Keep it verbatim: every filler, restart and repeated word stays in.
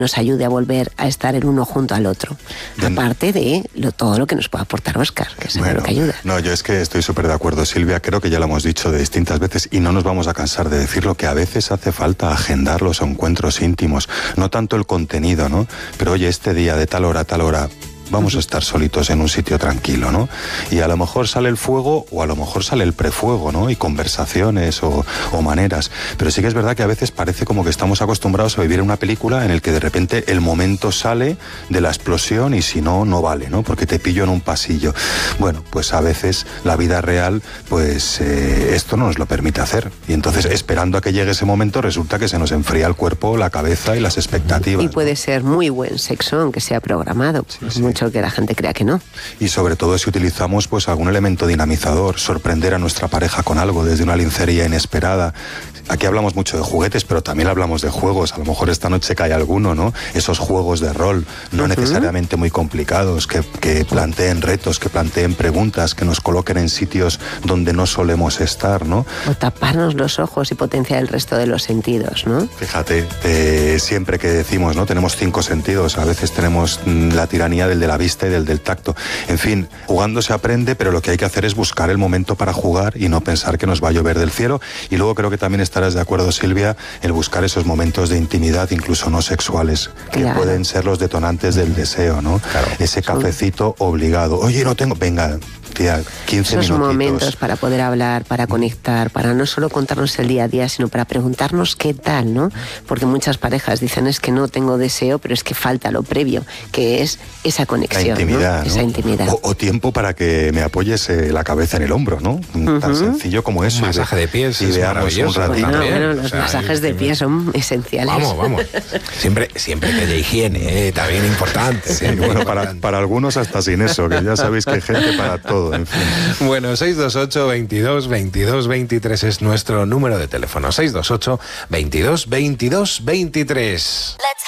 nos ayude a volver a estar el uno junto al otro. Bien. Aparte de lo, todo lo que nos puede aportar Óscar, que es bueno, lo que ayuda. No, yo es que estoy súper de acuerdo, Silvia. Creo que ya lo hemos dicho de distintas veces y no nos vamos a cansar de decirlo, que a veces hace falta agendar los encuentros íntimos. No tanto el contenido, ¿no? Pero oye, este día de tal hora a tal hora vamos a estar solitos en un sitio tranquilo, ¿no? Y a lo mejor sale el fuego o a lo mejor sale el prefuego, ¿no? Y conversaciones o, o maneras. Pero sí que es verdad que a veces parece como que estamos acostumbrados a vivir en una película en el que de repente el momento sale de la explosión y si no, no vale, ¿no? Porque te pillo en un pasillo. Bueno, pues a veces la vida real, pues eh, esto no nos lo permite hacer. Y entonces, esperando a que llegue ese momento, resulta que se nos enfría el cuerpo, la cabeza y las expectativas. Y puede ¿no? ser muy buen sexo, aunque sea programado. Sí, sí. Mucho que la gente crea que no. Y sobre todo si utilizamos pues algún elemento dinamizador, sorprender a nuestra pareja con algo desde una lencería inesperada. Aquí hablamos mucho de juguetes, pero también hablamos de juegos. A lo mejor esta noche cae alguno, ¿no? Esos juegos de rol, no uh-huh. necesariamente muy complicados, que, que planteen retos, que planteen preguntas, que nos coloquen en sitios donde no solemos estar, ¿no? O taparnos los ojos y potenciar el resto de los sentidos, ¿no? Fíjate, eh, siempre que decimos, ¿no? Tenemos cinco sentidos, a veces tenemos mm, la tiranía del de la vista y del del tacto. En fin, jugando se aprende, pero lo que hay que hacer es buscar el momento para jugar y no pensar que nos va a llover del cielo. Y luego creo que también está estarás de acuerdo, Silvia, el buscar esos momentos de intimidad, incluso no sexuales, que claro. pueden ser los detonantes del deseo, ¿no? Claro. Ese cafecito obligado. Oye, no tengo... Venga, tía, quince Esos minutitos. momentos para poder hablar, para conectar, para no solo contarnos el día a día, sino para preguntarnos qué tal, ¿no? Porque muchas parejas dicen es que no tengo deseo, pero es que falta lo previo, que es esa conexión, la intimidad, ¿no? ¿no? Esa intimidad. O, o tiempo para que me apoyes eh, la cabeza en el hombro, ¿no? Uh-huh. Tan sencillo como eso. Un masaje de pies. Y veamos un ratito. Bueno, bueno, los o sea, masajes de pies son esenciales. Vamos, vamos. Siempre, siempre que haya higiene, eh, también importante. Sí, bueno, para, para algunos hasta sin eso, que ya sabéis que hay gente para todo, en fin. Bueno, seis dos ocho, veintidós, veintidós, veintitrés es nuestro número de teléfono. seis dos ocho, veintidós, veintidós, veintitrés. Let's